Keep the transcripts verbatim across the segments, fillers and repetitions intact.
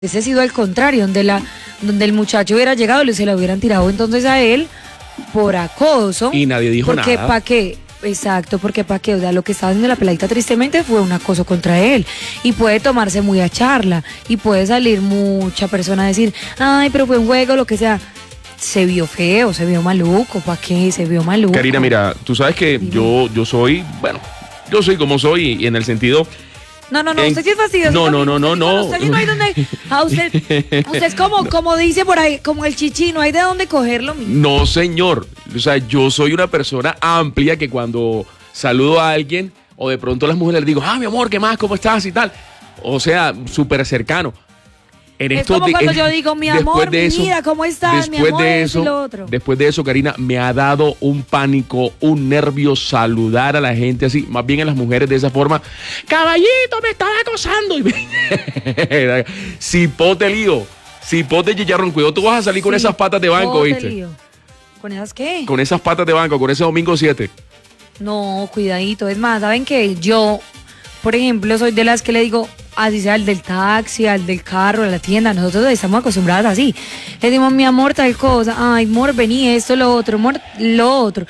Ese sido al contrario, donde la donde el muchacho hubiera llegado y se lo hubieran tirado entonces a él por acoso. Y nadie dijo porque nada. ¿para qué? Exacto, porque ¿para qué? O sea, lo que estaba haciendo la peladita tristemente fue un acoso contra él. Y puede tomarse muy a charla. Y puede salir mucha persona a decir, ay, pero fue un juego, lo que sea. Se vio feo, se vio maluco. ¿Para qué? Se vio maluco. Karina, mira, tú sabes que yo, yo soy, bueno, yo soy como soy y en el sentido... No, no, no, en... usted sí es fastidioso. No, no, no, no, no. Usted sí no hay donde... A usted, usted es como, como dice por ahí, como el chichi, no hay de dónde cogerlo. Mismo. No, señor. O sea, yo soy una persona amplia que cuando saludo a alguien o de pronto a las mujeres les digo, ah, mi amor, ¿qué más? ¿Cómo estás? Y tal. O sea, súper cercano. En es estos como cuando en, yo digo, mi amor, mi eso, vida, ¿cómo estás? Mi después amor, de eso y lo eso, otro. después de eso, Karina, me ha dado un pánico, un nervio saludar a la gente así, más bien a las mujeres de esa forma. Caballito, me estaba acosando. Y me... Cipote lío, cipote chicharrón, cuidado, tú vas a salir con esas patas de banco, ¿viste? Lío. ¿Con esas qué? Con esas patas de banco, con ese domingo siete. No, cuidadito. Es más, ¿saben qué? Yo, por ejemplo, soy de las que le digo, así sea al del taxi, al del carro, a la tienda, nosotros estamos acostumbradas así. Le decimos, mi amor, tal cosa, ay, amor, vení, esto, lo otro, amor, lo otro.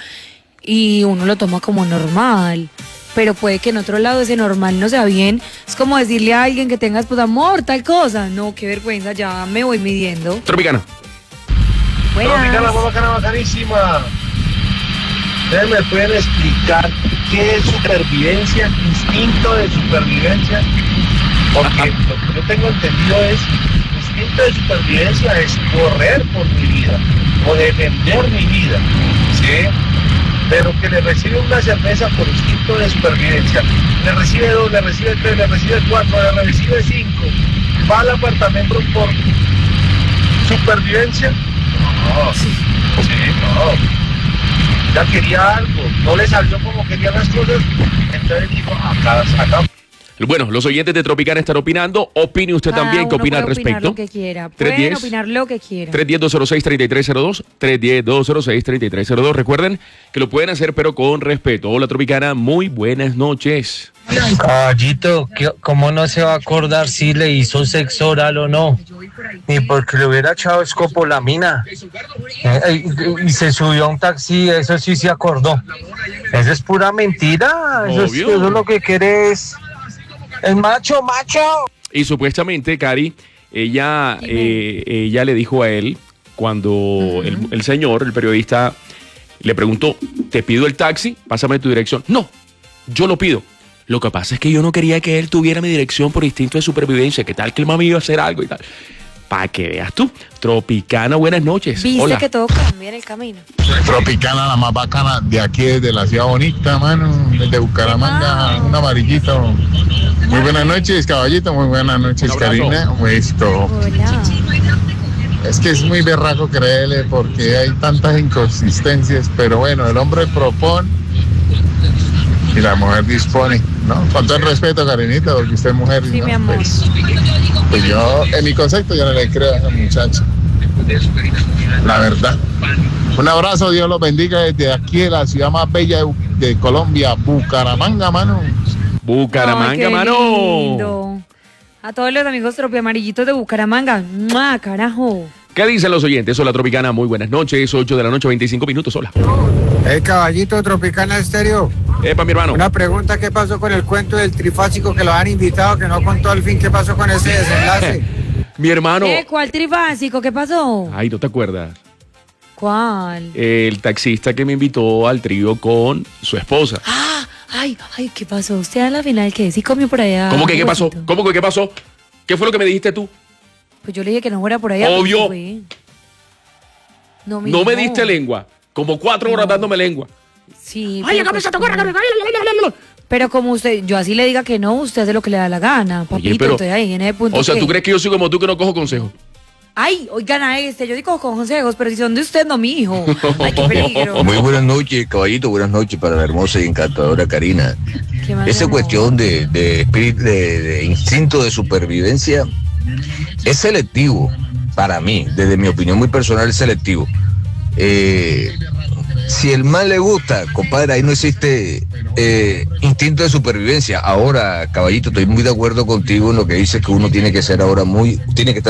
Y uno lo toma como normal. Pero puede que en otro lado ese normal no sea bien. Es como decirle a alguien que tengas, pues, amor, tal cosa. No, qué vergüenza, ya me voy midiendo. Tropicana. Buenas. Tropicana, muy bacana, bacanísima. ¿Ustedes me pueden explicar qué es supervivencia, instinto de supervivencia? Porque lo que yo tengo entendido es, instinto de supervivencia es correr por mi vida, o defender mi vida, ¿sí? Pero que le recibe una cerveza por instinto de supervivencia, le recibe dos, le recibe tres, le recibe cuatro, le recibe cinco, va al apartamento por supervivencia. No, sí, no. Ya quería algo, no le salió como quería las cosas, entonces dijo, acá, acá. Bueno, los oyentes de Tropicana están opinando. Opine usted Cada también, ¿qué uno opina al puede opinar respecto? lo que quiera. tres Pueden diez opinar lo que quieran. tres diez, dos cero seis, treinta y tres cero dos. tres diez, dos cero seis, treinta y tres cero dos. Recuerden que lo pueden hacer, pero con respeto. Hola, Tropicana, muy buenas noches. Caballito, ¿cómo no se va a acordar si le hizo sexo oral o no? Ni porque le hubiera echado escopolamina. Eh, y, y se subió a un taxi, eso sí se acordó. Eso es pura mentira. Eso es, eso es lo que quiere es el macho, macho. Y supuestamente, Cari, ella, eh, ella le dijo a él, cuando uh-huh. el, el señor, el periodista, le preguntó, ¿te pido el taxi? Pásame tu dirección. No, yo lo pido. Lo que pasa es que yo no quería que él tuviera mi dirección por instinto de supervivencia. ¿Qué tal que el mami iba a hacer algo y tal? Para que veas tú. Tropicana, buenas noches. Viste Hola. que todo cambia en el camino. Tropicana, la más bacana de aquí, desde la ciudad bonita, mano, desde Bucaramanga, una amarillita. Muy buenas noches, caballito, muy buenas noches, Karina. Esto. Hola. Es que es muy berraco creerle porque hay tantas inconsistencias, pero bueno, el hombre propone y la mujer dispone, ¿no? Con todo el respeto, Karinita, porque usted es mujer. Sí, ¿no? mi amor. Pues, pues yo, en mi concepto, yo no le creo a esa muchacha. La verdad. Un abrazo, Dios los bendiga desde aquí, de la ciudad más bella de, de Colombia, Bucaramanga, mano. Bucaramanga, Ay, qué mano. lindo. A todos los amigos tropiamarillitos de Bucaramanga. ¡Mua, carajo! ¿Qué dicen los oyentes? Hola, Tropicana, muy buenas noches. ocho de la noche, veinticinco minutos. Hola. El caballito Tropicana Estéreo. Epa, mi hermano. Una pregunta, ¿qué pasó con el cuento del trifásico que lo han invitado, que no contó al fin? ¿Qué pasó con ese desenlace? Mi hermano. ¿Qué? ¿Cuál trifásico? ¿Qué pasó? Ay, ¿no te acuerdas? ¿Cuál? El taxista que me invitó al trío con su esposa. Ah, ay, ay, ¿qué pasó? ¿Usted a la final qué? ¿Sí comió por allá? ¿Cómo que qué pasó? ¿Cómo que qué pasó? ¿Qué fue lo que me dijiste tú? Pues yo le dije que no fuera por allá. Obvio. No, no me diste lengua. Como cuatro horas no. dándome lengua. Sí. Ay, acá me está tocando. Pero como usted, yo así le diga que no, usted hace lo que le da la gana, papito. Oye, pero, estoy ahí en ese punto. O sea, que... ¿tú crees que yo soy como tú que no cojo consejos? Ay, oigan a este, yo digo con consejos, pero si son de usted, no mi hijo. Ay, qué peligro. Muy buenas noches, caballito, buenas noches para la hermosa y encantadora Karina. Esa cuestión de, de, de, de instinto de supervivencia es selectivo, para mí, desde mi opinión muy personal es selectivo. Eh, Si el mal le gusta, compadre, ahí no existe eh, instinto de supervivencia. Ahora, caballito, estoy muy de acuerdo contigo en lo que dices, que uno tiene que ser ahora muy, tiene que estar